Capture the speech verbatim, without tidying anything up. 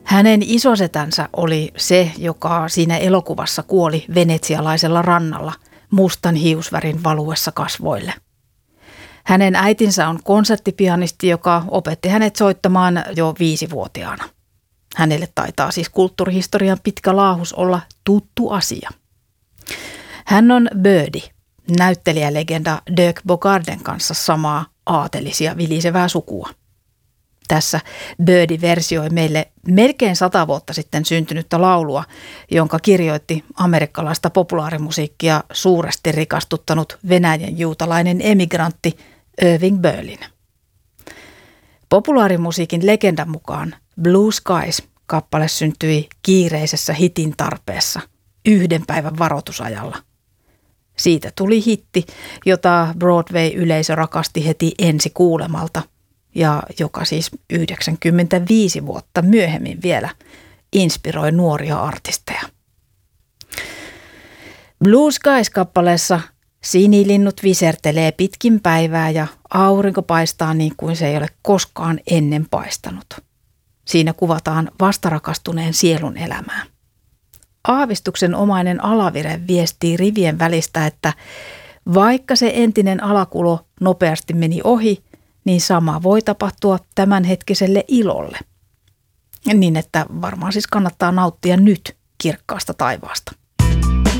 Hänen isosetänsä oli se, joka siinä elokuvassa kuoli venetsialaisella rannalla mustan hiusvärin valuessa kasvoille. Hänen äitinsä on konserttipianisti, joka opetti hänet soittamaan jo viisivuotiaana. Hänelle taitaa siis kulttuurihistorian pitkä laahus olla tuttu asia. Hän on Birdie, näyttelijälegenda Dirk Bogarden kanssa samaa aatelisia vilisevää sukua. Tässä Birdie versioi meille melkein sata vuotta sitten syntynyttä laulua, jonka kirjoitti amerikkalaista populaarimusiikkia suuresti rikastuttanut Venäjän juutalainen emigrantti Irving Berlin. Populaarimusiikin legendan mukaan Blue Skies-kappale syntyi kiireisessä hitin tarpeessa yhden päivän varoitusajalla. Siitä tuli hitti, jota Broadway-yleisö rakasti heti ensi kuulemalta ja joka siis yhdeksänkymmentäviisi vuotta myöhemmin vielä inspiroi nuoria artisteja. Blue Skies-kappaleessa sinilinnut visertelee pitkin päivää ja aurinko paistaa niin kuin se ei ole koskaan ennen paistanut. Siinä kuvataan vastarakastuneen sielun elämää. Aavistuksen omainen alavire viestii rivien välistä, että vaikka se entinen alakulo nopeasti meni ohi, niin sama voi tapahtua tämänhetkiselle ilolle. Niin että varmaan siis kannattaa nauttia nyt kirkkaasta taivaasta.